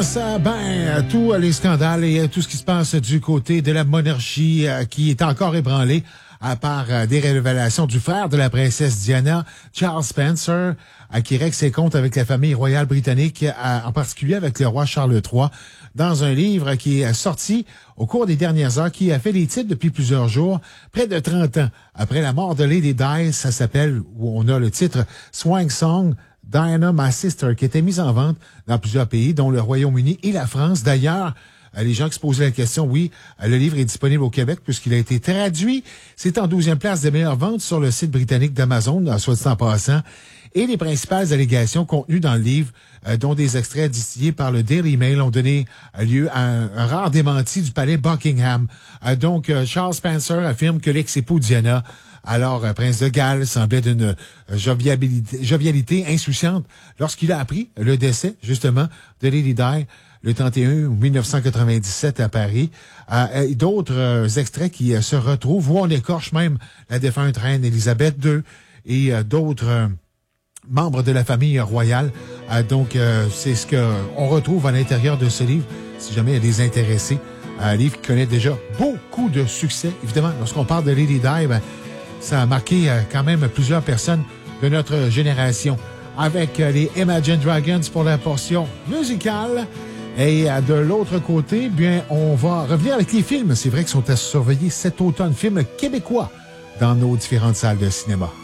passe? Tous les scandales et tout ce qui se passe du côté de la monarchie qui est encore ébranlée par des révélations du frère de la princesse Diana, Charles Spencer, qui règle ses comptes avec la famille royale britannique, en particulier avec le roi Charles III, dans un livre qui est sorti au cours des dernières heures, qui a fait les titres depuis plusieurs jours, près de 30 ans. Après la mort de Lady Di, ça s'appelle, où on a le titre Swan Song, Diana, My Sister, qui était mise en vente dans plusieurs pays, dont le Royaume-Uni et la France. D'ailleurs, les gens qui se posaient la question, oui, le livre est disponible au Québec puisqu'il a été traduit. C'est en 12e place des meilleures ventes sur le site britannique d'Amazon, soit dit en passant. Et les principales allégations contenues dans le livre, dont des extraits distillés par le Daily Mail, ont donné lieu à un rare démenti du palais Buckingham. Donc, Charles Spencer affirme que l'ex-époux Diana, alors prince de Galles, semblait d'une jovialité insouciante lorsqu'il a appris le décès, justement, de Lady Di le 31 août 1997 à Paris. D'autres extraits qui se retrouvent, où on écorche même la défunte reine Élisabeth II et d'autres membres de la famille royale. Donc, c'est ce qu'on retrouve à l'intérieur de ce livre, si jamais il y a des intéressés. Un livre qui connaît déjà beaucoup de succès. Évidemment, lorsqu'on parle de Lady Di, ça a marqué quand même plusieurs personnes de notre génération. Avec les Imagine Dragons pour la portion musicale. Et de l'autre côté, bien, on va revenir avec les films. C'est vrai qu'ils sont à surveiller cet automne. Films québécois dans nos différentes salles de cinéma.